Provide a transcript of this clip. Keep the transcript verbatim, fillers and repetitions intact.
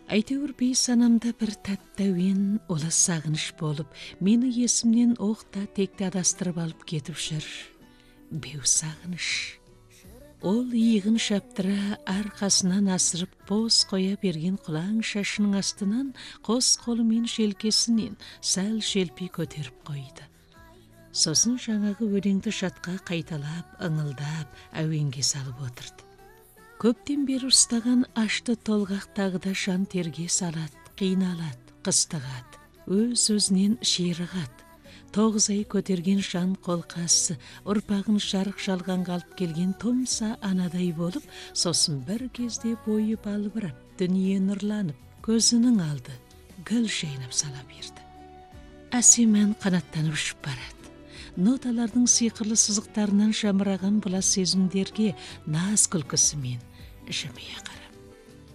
Әйтеуір бейсанамда бір тәттәуен олы сағыныш болып, мені есімнен оқта текті адастырып алып кетіп жүр. Беу сағыныш. Ол иығын шаптыра арқасынан асырып бос қоя берген құлаң шашының астынан қос қолымен желкесінен сәл желпи көтеріп қойды. Сосын жаңағы өлеңді жатқа қайталап, ыңылдап, әуенге салып отырды. Көптен бері ұстаған ашты толғақтағыда жан терге салады, қиналады, қыстығады, өз-өзінен ширығады. Тоғыз ай көтерген жан қолқасы, ұрпағын жарық жалғанға алып келген томса анадай болып, сосын бір кезде бойы балбырап, дүние нұрланып, көзінің алды, гүл жайнап сала берді. Әсем ән қанаттанып ұшып барады. Ноталардың сиқырлы сызықтарынан жамыраған бұла сезімдерге наз күлкісімен жымия қарады.